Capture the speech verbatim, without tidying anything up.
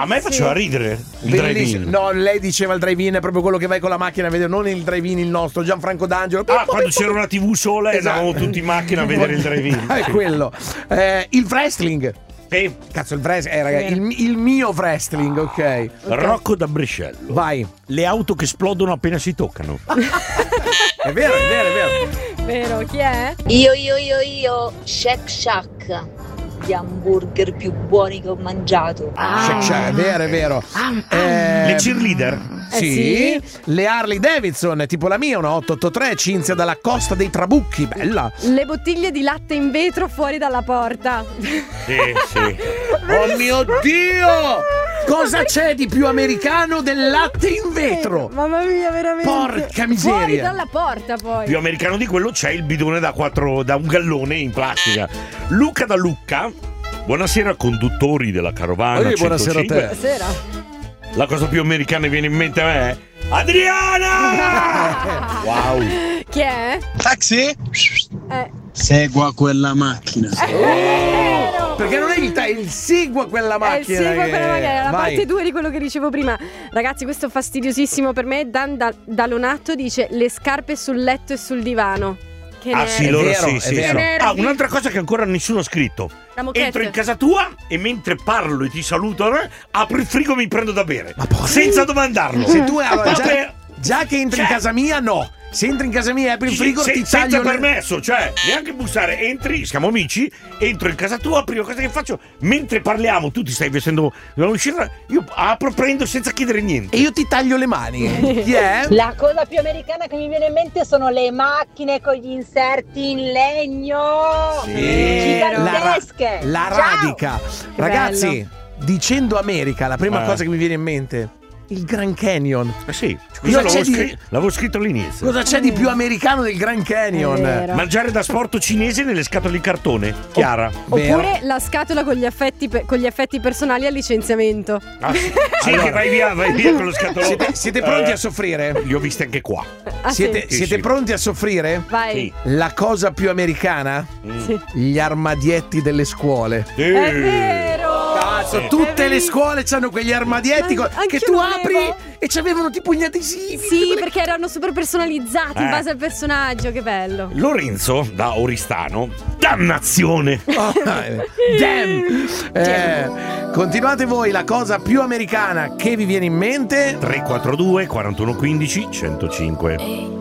a me faceva sì. ridere il Bellissimo. drive-in. No, lei diceva il drive-in è proprio quello che vai con la macchina a vedere, non il drive-in il nostro, Gianfranco D'Angelo. Ah, quando c'era una tivù sola e Esatto. andavamo tutti in macchina a vedere il drive-in. È quello. Eh, il wrestling. Sì. Cazzo, il wrestling, eh, raga, il, il mio wrestling, ok. Rocco da Brescello. Vai. Le auto che esplodono appena si toccano. È vero, è vero, è vero. Vero, chi è? Io, io, io, io, Shake Shack, gli hamburger più buoni che ho mangiato. Shack Shack, è vero, è vero. Eh, Le cheerleader. Sì, Eh le Harley Davidson, tipo la mia, una otto otto tre, Cinzia dalla Costa dei Trabucchi, bella. Le bottiglie di latte in vetro fuori dalla porta. Sì, sì. Oh mio Dio! Cosa c'è di più americano del latte in vetro? Mamma mia, veramente. Porca miseria. Fuori dalla porta poi. Più americano di quello c'è il bidone da quattro, da un gallone in plastica. Luca da Lucca. Buonasera conduttori della carovana Ehi, buonasera a te. centocinque. Buonasera. La cosa più americana che viene in mente a me è Adriana! Wow. Chi è? Taxi? Eh. Segua quella macchina. Perché non è il, ta- il segua quella macchina. Eh, il segua che- quella macchina, la Vai. parte due di quello che dicevo prima. Ragazzi, questo è fastidiosissimo per me. Dan da- Dalonato dice le scarpe sul letto e sul divano. Che Ah ne- sì, È loro vero, sì, è sì, vero. sì. Ah, un'altra cosa che ancora nessuno ha scritto. La moquette. Entro in casa tua e mentre parlo e ti saluto, eh, apro il frigo e mi prendo da bere. Ma porca- Senza domandarlo. Se tu allora, già, Proprio- già che entri in Cioè- casa mia, no. Se entri in casa mia e apri il frigo, Se- ti senza taglio le- permesso, cioè neanche bussare, entri, siamo amici, entro in casa tua, prima cosa che faccio, mentre parliamo, tu ti stai vestendo una uscita, io apro, prendo senza chiedere niente. E io ti taglio le mani. Chi è? La cosa più americana che mi viene in mente sono le macchine con gli inserti in legno. Gigantesche. La, ra- la Ciao. radica. Ragazzi, dicendo America, la prima Eh. cosa che mi viene in mente, il Grand Canyon. Eh sì, Cosa scusa, c'è l'avevo, di- scri- l'avevo scritto all'inizio. Cosa c'è di più americano del Grand Canyon? È vero. Mangiare da sporto cinese nelle scatole di cartone, Chiara. Vero. Oppure la scatola con gli, affetti pe- con gli effetti personali al licenziamento. Ah, sì, sì, Allora- che vai via, vai via con lo scatolone. Siete, siete pronti Eh, a soffrire? Li ho visti anche qua. Ah, Siete, sì. siete sì. pronti a soffrire? Vai. Sì. La cosa più americana? Sì. Gli armadietti delle scuole. Eh. È vero. Cazzo, tutte le scuole hanno quegli armadietti Ma co- anch'io che tu lo apri avevo. e c'avevano tipo gli adesivi. Sì, quelle- perché erano super personalizzati in Eh. base al personaggio, che bello. Lorenzo da Oristano. Dannazione! Oh, damn. Eh, continuate voi, la cosa più americana che vi viene in mente? tre quattro due quarantuno quindici centocinque.